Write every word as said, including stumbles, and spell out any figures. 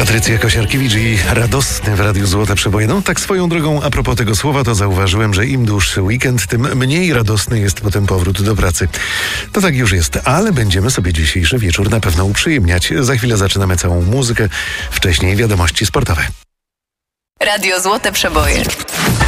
Patrycja Kosiarkiewicz i radosny w Radiu Złote Przeboje. No tak swoją drogą, a propos tego słowa, to zauważyłem, że im dłuższy weekend, tym mniej radosny jest potem powrót do pracy. To tak już jest, ale będziemy sobie dzisiejszy wieczór na pewno uprzyjemniać. Za chwilę zaczynamy całą muzykę, wcześniej wiadomości sportowe. Radio Złote Przeboje.